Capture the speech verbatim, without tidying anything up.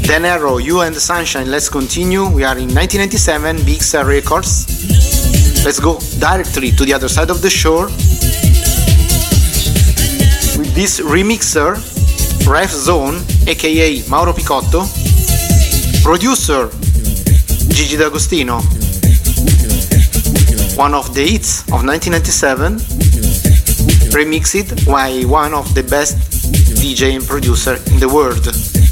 Dan Arrow, You and the Sunshine, let's continue. We are in nineteen ninety-seven, Big Sur Records. Let's go directly to the other side of the shore with this remixer, Ref Zone, aka Mauro Picotto, producer Gigi D'Agostino, one of the hits of nineteen ninety-seven, remixed by one of the best D J and producer in the world.